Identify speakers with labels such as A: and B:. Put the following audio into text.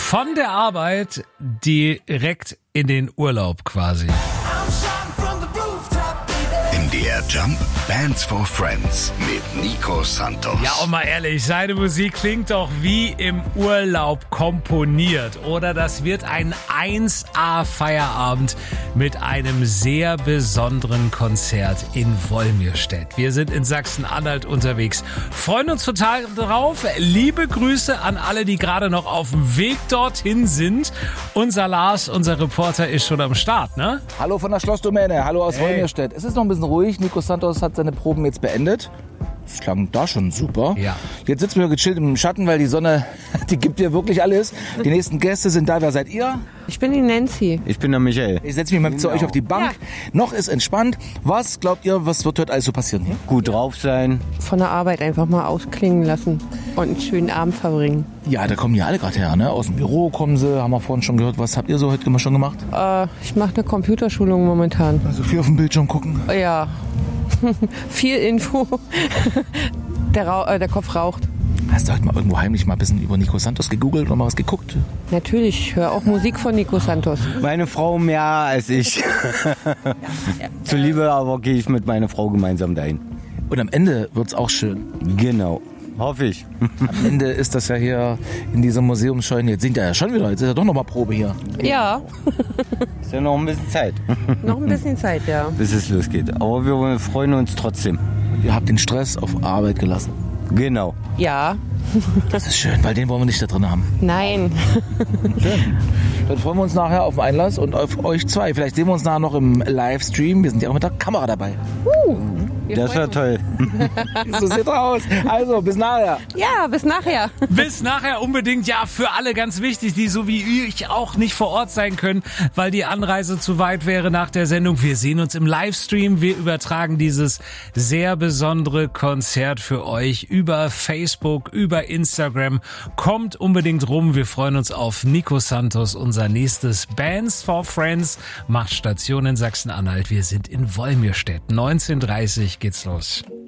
A: Von der Arbeit direkt in den Urlaub quasi.
B: MDR Jump Bands for Friends mit Nico Santos.
A: Ja, und mal ehrlich, seine Musik klingt doch wie im Urlaub komponiert. Oder das wird ein 1A-Feierabend mit einem sehr besonderen Konzert in Wolmirstedt. Wir sind in Sachsen-Anhalt unterwegs. Freuen uns total drauf. Liebe Grüße an alle, die gerade noch auf dem Weg dorthin sind. Unser Lars, unser Reporter, ist schon am Start, ne?
C: Hallo von der Schlossdomäne, hallo aus Wolmirstedt. Es ist noch ein bisschen ruhig. Nico Santos hat seine Proben jetzt beendet. Das klang da schon super.
A: Ja.
C: Jetzt sitzen wir gechillt im Schatten, weil die Sonne, die gibt dir wirklich alles. Die nächsten Gäste sind da. Wer seid ihr?
D: Ich bin die Nancy.
E: Ich bin der Michael.
C: Ich setze mich mal zu euch auf die Bank.
D: Ja.
C: Noch ist entspannt. Was glaubt ihr, was wird heute alles so passieren hier?
E: Gut drauf sein.
D: Von der Arbeit einfach mal ausklingen lassen und einen schönen Abend verbringen.
C: Ja, da kommen ja alle gerade her, ne? Aus dem Büro kommen sie, haben wir vorhin schon gehört. Was habt ihr so heute immer schon gemacht?
D: Ich mache eine Computerschulung momentan.
C: Also viel auf dem Bildschirm gucken.
D: Ja, viel Info. Der Kopf raucht.
C: Hast du heute mal irgendwo heimlich mal ein bisschen über Nico Santos gegoogelt oder mal was geguckt?
D: Natürlich, ich höre auch Musik von Nico Santos.
E: Meine Frau mehr als ich. Zuliebe aber gehe ich mit meiner Frau gemeinsam dahin.
C: Und am Ende wird's auch schön.
E: Genau. Hoffe ich.
C: Am Ende ist das ja hier in dieser Museumsscheune. Jetzt singt er ja schon wieder. Jetzt ist ja doch noch mal Probe hier.
D: Ja,
E: Ist ja noch ein bisschen Zeit,
D: noch ein bisschen Zeit, ja.
E: bis es losgeht. Aber wir freuen uns trotzdem.
C: Ihr habt den Stress auf Arbeit gelassen.
E: Genau.
D: Ja,
C: Das ist schön, weil den wollen wir nicht da drin haben.
D: nein.
C: Schön. Dann freuen wir uns nachher auf den Einlass und auf euch zwei. Vielleicht sehen wir uns nachher noch im Livestream. Wir sind ja auch mit der Kamera dabei.
E: Das war toll.
C: So sieht aus. Also, bis nachher.
D: Ja, bis nachher.
A: Bis nachher unbedingt, ja, für alle ganz wichtig, die so wie ich auch nicht vor Ort sein können, weil die Anreise zu weit wäre nach der Sendung. Wir sehen uns im Livestream. Wir übertragen dieses sehr besondere Konzert für euch über Facebook, über Instagram. Kommt unbedingt rum. Wir freuen uns auf Nico Santos, unser nächstes Bands for Friends. Macht Station in Sachsen-Anhalt. Wir sind in Wolmirstedt. 19:30 geht's los.